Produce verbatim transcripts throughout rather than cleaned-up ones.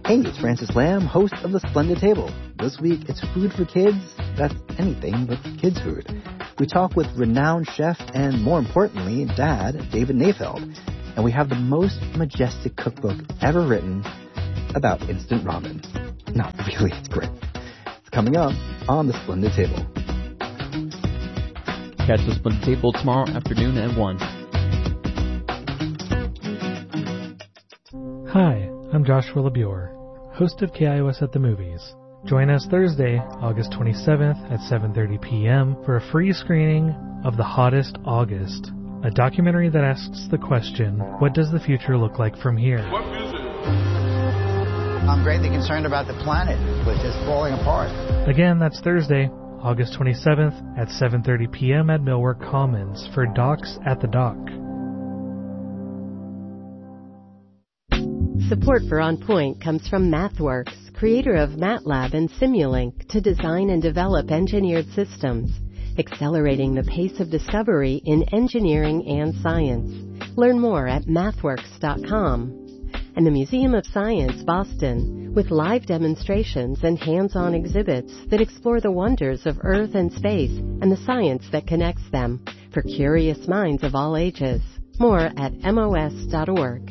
Hey, it's Francis Lamb, host of The Splendid Table. This week, it's food for kids. That's anything but kids' food. We talk with renowned chef and, more importantly, dad, David Nafeld. And we have the most majestic cookbook ever written about instant ramen. No, really, it's great. It's coming up on The Splendid Table. Catch The Splendid Table tomorrow afternoon at one. Hi, I'm Joshua LeBure, host of K I O S at the Movies. Join us Thursday, August twenty-seventh at seven thirty p.m. for a free screening of The Hottest August, a documentary that asks the question, what does the future look like from here? What is it? I'm greatly concerned about the planet, which is falling apart. Again, that's Thursday, August twenty-seventh at seven thirty p.m. at Millwork Commons for Docs at the Dock. Support for On Point comes from MathWorks, creator of MATLAB and Simulink, to design and develop engineered systems, accelerating the pace of discovery in engineering and science. Learn more at mathworks dot com. And the Museum of Science, Boston, with live demonstrations and hands-on exhibits that explore the wonders of Earth and space and the science that connects them, for curious minds of all ages. More at M O S dot org.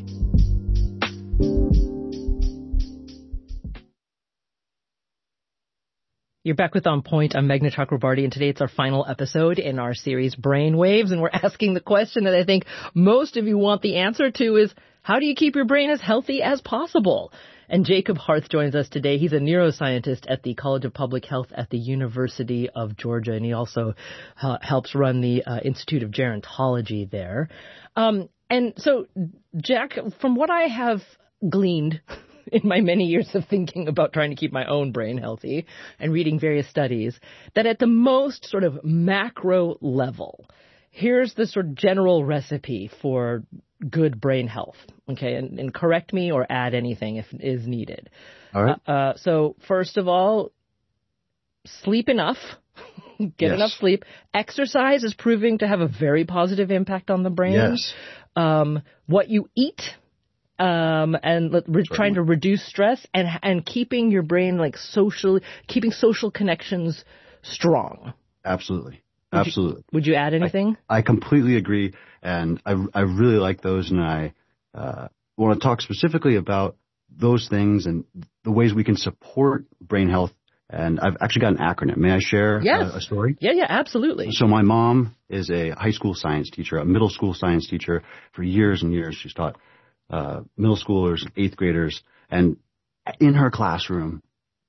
You're back with On Point. I'm Meghna Chakrabarty, and today it's our final episode in our series Brainwaves, and we're asking the question that I think most of you want the answer to is, how do you keep your brain as healthy as possible? And Jacob Harth joins us today. He's a neuroscientist at the College of Public Health at the University of Georgia, and he also uh, helps run the uh, Institute of Gerontology there. Um, and so, Jack, from what I have gleaned in my many years of thinking about trying to keep my own brain healthy and reading various studies, that at the most sort of macro level, here's the sort of general recipe for good brain health. Okay, and, and correct me or add anything if is needed. All right. Uh, uh, so first of all, sleep enough. Get yes. enough sleep. Exercise is proving to have a very positive impact on the brain. Yes. Um, what you eat. Um, and re- trying to reduce stress and and keeping your brain like social, keeping social connections strong. Absolutely. Would Absolutely. You, would you add anything? I, I completely agree. And I, I really like those. And I uh, want to talk specifically about those things and the ways we can support brain health. And I've actually got an acronym. May I share yes. a, a story? Yeah, yeah, absolutely. So my mom is a high school science teacher, a middle school science teacher for years and years. She's taught Uh, middle schoolers, eighth graders, and in her classroom,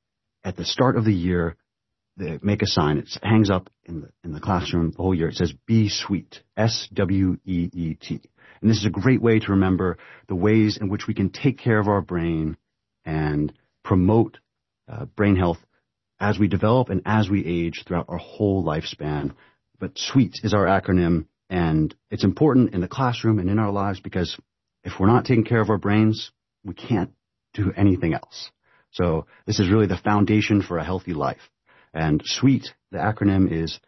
at the start of the year, they make a sign. It hangs up in the in the classroom the whole year. It says "Be Sweet," S W E E T, and this is a great way to remember the ways in which we can take care of our brain and promote uh, brain health as we develop and as we age throughout our whole lifespan. But SWEET is our acronym, and it's important in the classroom and in our lives because if we're not taking care of our brains, we can't do anything else. So this is really the foundation for a healthy life. And SWEET, the acronym is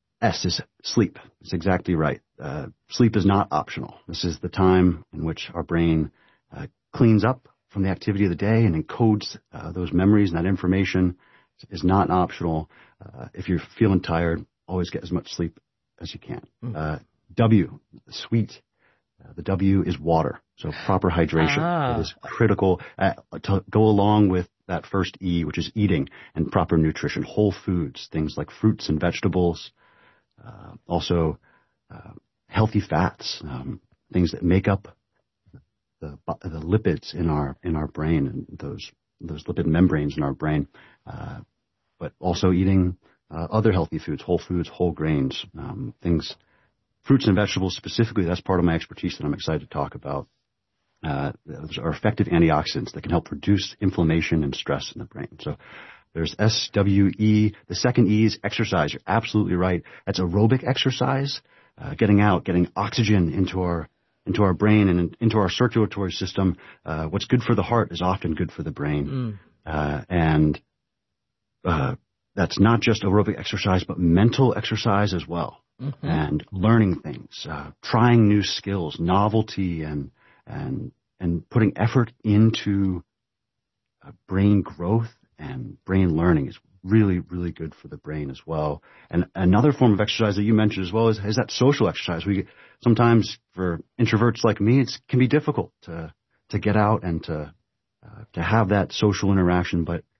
S is sleep. It's exactly right. Uh, sleep is not optional. This is the time in which our brain uh, cleans up from the activity of the day and encodes uh, those memories and that information. Is not optional. Uh, if you're feeling tired, always get as much sleep as you can. Mm. Uh, W, sweet. Uh, the W is water, so proper hydration. Ah. It is critical uh, to go along with that first E, which is eating, and proper nutrition, whole foods, things like fruits and vegetables, uh, also uh, healthy fats, um, things that make up the, the lipids in our in our brain and those those lipid membranes in our brain, uh, but also eating uh, other healthy foods, whole foods, whole grains, um, things. Fruits and vegetables specifically, that's part of my expertise that I'm excited to talk about. Uh, those are effective antioxidants that can help reduce inflammation and stress in the brain. So there's S W E. The second E is exercise. You're absolutely right. That's aerobic exercise, uh, getting out, getting oxygen into our into our brain and into our circulatory system. Uh, what's good for the heart is often good for the brain. Mm. Uh, and uh, that's not just aerobic exercise, but mental exercise as well. Mm-hmm. And learning things, uh, trying new skills, novelty, and and and putting effort into uh, brain growth and brain learning is really, really good for the brain as well. And another form of exercise that you mentioned as well is, is that social exercise. We sometimes, for introverts like me, it can be difficult to to get out and to uh, to have that social interaction. But